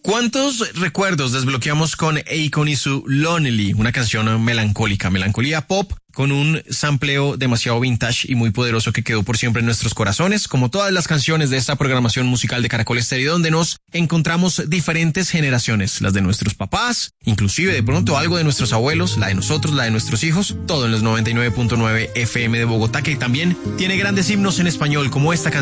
¿Cuántos recuerdos desbloqueamos con Akon y su Lonely, una canción melancólica, melancolía pop con un sampleo demasiado vintage y muy poderoso que quedó por siempre en nuestros corazones, como todas las canciones de esta programación musical de Caracol Estéreo, donde nos encontramos diferentes generaciones, las de nuestros papás, inclusive de pronto algo de nuestros abuelos, la de nosotros, la de nuestros hijos, todo en los 99.9 FM de Bogotá, que también tiene grandes himnos en español, como esta canción